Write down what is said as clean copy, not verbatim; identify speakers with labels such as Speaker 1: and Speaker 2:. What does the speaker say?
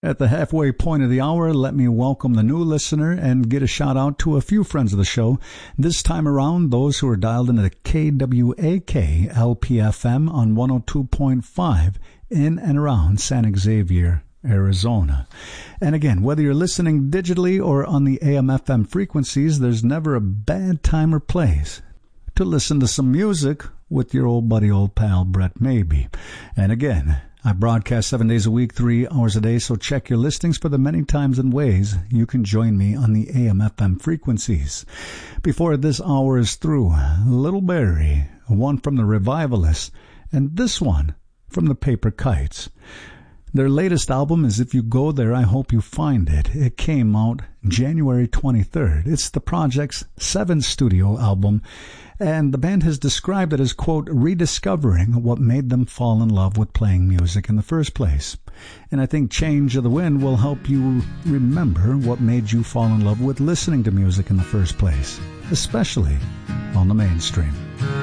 Speaker 1: At the halfway point of the hour, let me welcome the new listener and get a shout out to a few friends of the show. This time around, those who are dialed into the KWAK LPFM on 102.5 in and around San Xavier, Arizona. And again, whether you're listening digitally or on the AM/FM frequencies, there's never a bad time or place to listen to some music with your old buddy, old pal, Brett Maybe. And again, I broadcast 7 days a week, 3 hours a day, so check your listings for the many times and ways you can join me on the AM/FM frequencies. Before this hour is through, Little Barrie, one from the Revivalists, and this one from the Paper Kites. Their latest album is If You Go There, I Hope You Find It. It came out January 23rd. It's the project's 7th studio album, and the band has described it as, quote, rediscovering what made them fall in love with playing music in the first place. And I think Change of the Wind will help you remember what made you fall in love with listening to music in the first place, especially on the mainstream.